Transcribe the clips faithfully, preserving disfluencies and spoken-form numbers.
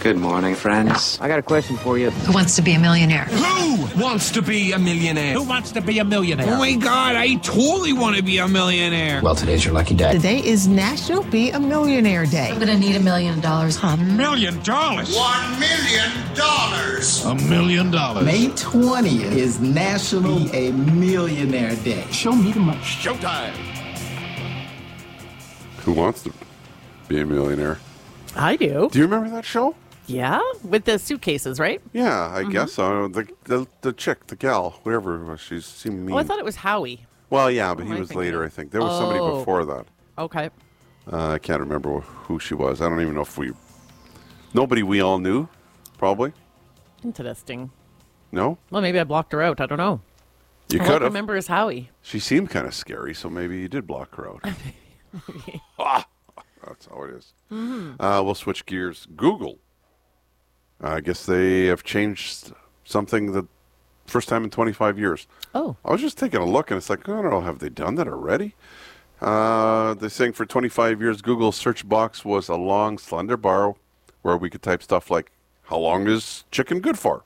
Good morning, friends. I got a question for you. Who wants to be a millionaire? Who wants to be a millionaire? Who wants to be a millionaire? Oh my God, I totally want to be a millionaire. Well, today's your lucky day. Today is National Be a Millionaire Day. I'm gonna need a million dollars. A million dollars? One million dollars. A million dollars. May twentieth is National Be a Millionaire Day. Show me the money. Showtime. Who wants to be a millionaire? I do. Do you remember that show? Yeah, with the suitcases, right? Yeah, I mm-hmm. guess so. The, the the chick, the gal, whatever it was, she seemed mean. Oh, I thought it was Howie. Well, yeah, but oh, he was thinking? later, I think. There was oh. somebody before that. Okay. Uh, I can't remember who she was. I don't even know if we... Nobody we all knew, probably. Interesting. No? Well, maybe I blocked her out. I don't know. You All could I have. remember is Howie. She seemed kind of scary, so maybe you did block her out. ah, that's how it is. Mm-hmm. Uh, we'll switch gears. Google. Uh, I guess they have changed something the first time in twenty-five years. Oh. I was just taking a look, and it's like, I don't know, have they done that already? Uh, they're saying for twenty-five years, Google's search box was a long, slender bar where we could type stuff like, how long is chicken good for?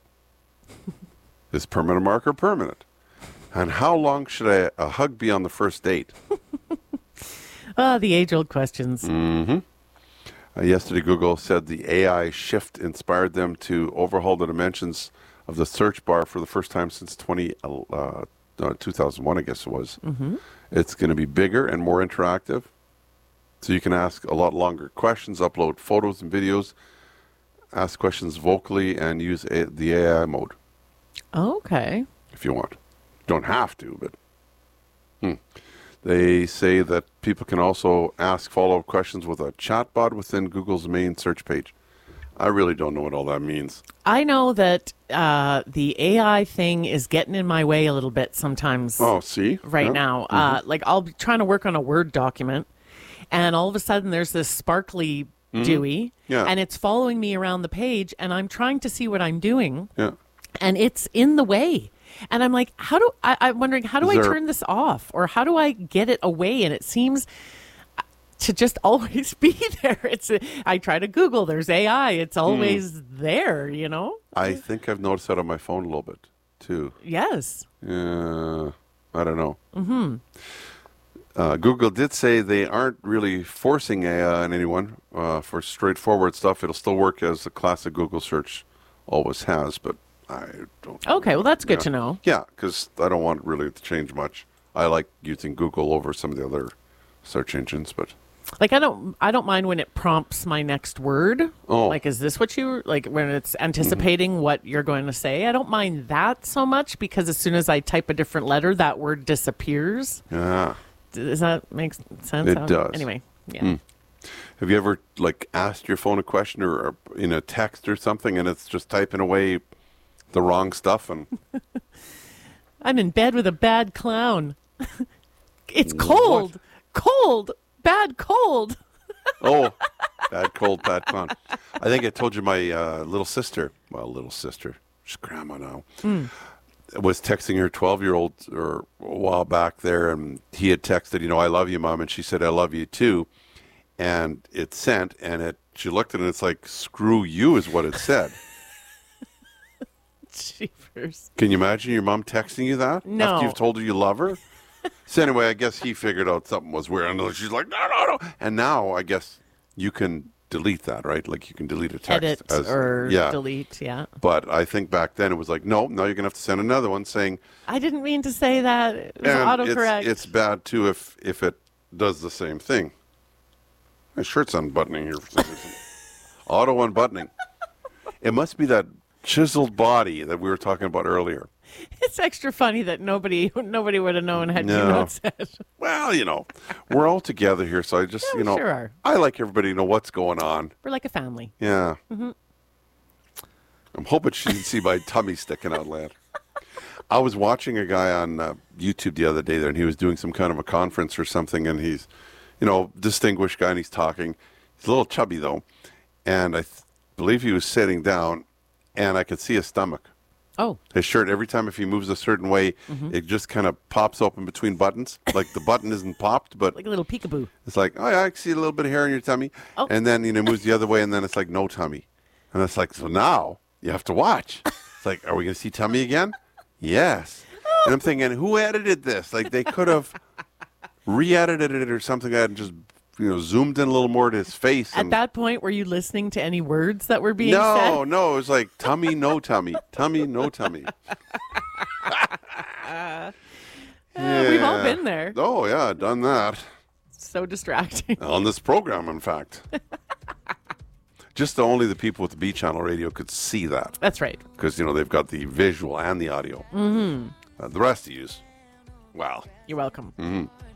Is permanent marker permanent? And how long should a, a hug be on the first date? Ah, the age-old questions. Mm-hmm. Uh, yesterday, Google said the A I shift inspired them to overhaul the dimensions of the search bar for the first time since twenty, uh, uh, two thousand one, I guess it was. Mm-hmm. It's going to be bigger and more interactive, so you can ask a lot longer questions, upload photos and videos, ask questions vocally, and use a, the A I mode. Okay. If you want. Don't have to, but... Hmm. They say that people can also ask follow-up questions with a chatbot within Google's main search page. I really don't know what all that means. I know that uh, the A I thing is getting in my way a little bit sometimes. Oh, see? Right yeah. now. Mm-hmm. Uh, like, I'll be trying to work on a Word document, and all of a sudden there's this sparkly mm-hmm. Dewey, yeah. and it's following me around the page, and I'm trying to see what I'm doing, yeah. and it's in the way. And I'm like, how do I, I'm wondering, how do Is I there, turn this off? Or how do I get it away? And it seems to just always be there. It's a, I try to Google, there's A I. It's always mm. there, you know? I think I've noticed that on my phone a little bit, too. Yes. Yeah, I don't know. Mm-hmm. Uh, Google did say they aren't really forcing A I on anyone uh, for straightforward stuff. It'll still work as the classic Google search always has, but I don't know. Okay, well, that's good yeah. to know. Yeah, because I don't want really to change much. I like using Google over some of the other search engines, but... Like, I don't I don't mind when it prompts my next word. Oh. Like, is this what you... Like, when it's anticipating mm-hmm. what you're going to say. I don't mind that so much, because as soon as I type a different letter, that word disappears. Yeah. Does that make sense? It How, does. Anyway, yeah. Mm. Have you ever, like, asked your phone a question or, or in a text or something, and it's just typing away the wrong stuff? And I'm in bed with a bad clown. It's cold. What? Cold. Bad cold. Oh, bad cold, bad clown. I think I told you my uh, little sister, well, little sister, she's grandma now, mm. was texting her twelve-year-old or a while back there, and he had texted, you know, I love you, Mom, and she said, I love you too. And it sent, and it she looked at it, and it's like, screw you is what it said. Jeepers. Can you imagine your mom texting you that? No. After you've told her you love her? So anyway, I guess he figured out something was weird. And she's like, no, no, no. And now I guess you can delete that, right? Like you can delete a text. Edit as, or yeah. delete, yeah. But I think back then it was like, no, now you're going to have to send another one saying. I didn't mean to say that. It was and autocorrect. It's, it's bad, too, if, if it does the same thing. My shirt's unbuttoning here for some reason. Auto unbuttoning. It must be that chiseled body that we were talking about earlier. It's extra funny that nobody nobody would have known had no. you not said. Well, you know, we're all together here, so I just, yeah, you know, sure are. I like everybody to know what's going on. We're like a family. Yeah. Mm-hmm. I'm hoping she didn't see my tummy sticking out, lad. I was watching a guy on uh, YouTube the other day there, and he was doing some kind of a conference or something, and he's, you know, distinguished guy, and he's talking. He's a little chubby, though, and I th- believe he was sitting down, and I could see his stomach. Oh. His shirt, every time if he moves a certain way, mm-hmm. it just kind of pops open between buttons. Like the button isn't popped, but... Like a little peekaboo. It's like, oh, yeah, I see a little bit of hair in your tummy. Oh. And then, you know, moves the other way, and then it's like no tummy. And it's like, so now you have to watch. It's like, are we going to see Tummy again? Yes. And I'm thinking, who edited this? Like, they could have re-edited it or something and just, you know, zoomed in a little more to his face. At And that point, were you listening to any words that were being no, said? no, it was like tummy, no tummy, tummy, no tummy. Uh, We've all been there. Oh yeah, done that So distracting. on this program. In fact, just the, only the people with the B Channel radio could see that That's right. because you know they've got the visual and the audio. Mm-hmm. Uh, the rest of yous, well, You're welcome. mm-hmm.